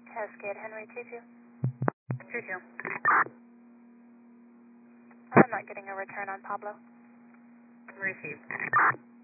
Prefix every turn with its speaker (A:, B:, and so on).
A: Cascade Henry 22.
B: 22.
A: I'm not getting a return on Pablo.
B: Received.